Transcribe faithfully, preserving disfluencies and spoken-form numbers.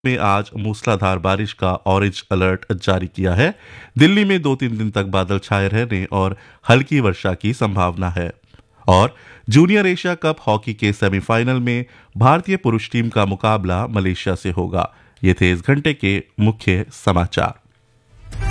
में आज मूसलाधार बारिश का ऑरेंज अलर्ट जारी किया है। दिल्ली में दो तीन दिन तक बादल छाए रहने और हल्की वर्षा की संभावना है। और जूनियर एशिया कप हॉकी के सेमीफाइनल में भारतीय पुरुष टीम का मुकाबला मलेशिया से होगा। ये थे इस घंटे के मुख्य समाचार।